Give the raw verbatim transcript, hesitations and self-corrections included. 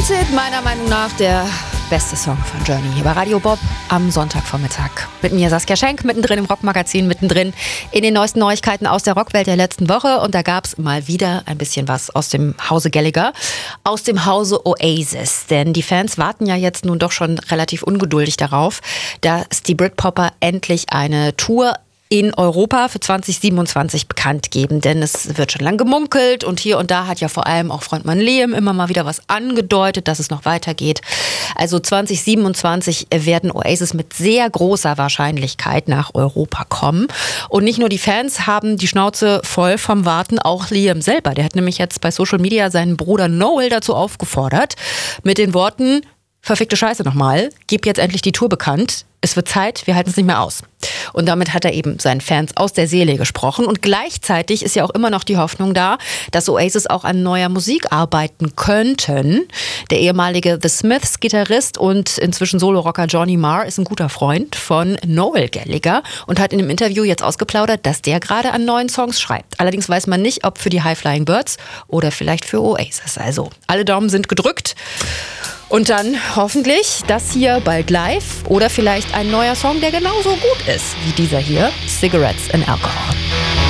It, meiner Meinung nach der beste Song von Journey hier bei Radio Bob am Sonntagvormittag. Mit mir Saskia Schenk, mittendrin im Rockmagazin, mittendrin in den neuesten Neuigkeiten aus der Rockwelt der letzten Woche. Und da gab es mal wieder ein bisschen was aus dem Hause Gallagher, aus dem Hause Oasis. Denn die Fans warten ja jetzt nun doch schon relativ ungeduldig darauf, dass die Britpopper endlich eine Tour in Europa für zwanzig siebenundzwanzig bekannt geben, denn es wird schon lang gemunkelt und hier und da hat ja vor allem auch Frontmann Liam immer mal wieder was angedeutet, dass es noch weitergeht. Also zwanzig siebenundzwanzig werden Oasis mit sehr großer Wahrscheinlichkeit nach Europa kommen. Und nicht nur die Fans haben die Schnauze voll vom Warten, auch Liam selber. Der hat nämlich jetzt bei Social Media seinen Bruder Noel dazu aufgefordert, mit den Worten: Verfickte Scheiße nochmal, gib jetzt endlich die Tour bekannt. Es wird Zeit, wir halten es nicht mehr aus. Und damit hat er eben seinen Fans aus der Seele gesprochen. Und gleichzeitig ist ja auch immer noch die Hoffnung da, dass Oasis auch an neuer Musik arbeiten könnten. Der ehemalige The Smiths-Gitarrist und inzwischen Solo-Rocker Johnny Marr ist ein guter Freund von Noel Gallagher und hat in einem Interview jetzt ausgeplaudert, dass der gerade an neuen Songs schreibt. Allerdings weiß man nicht, ob für die High Flying Birds oder vielleicht für Oasis. Also alle Daumen sind gedrückt. Und dann hoffentlich das hier bald live oder vielleicht ein neuer Song, der genauso gut ist wie dieser hier, Cigarettes and Alcohol.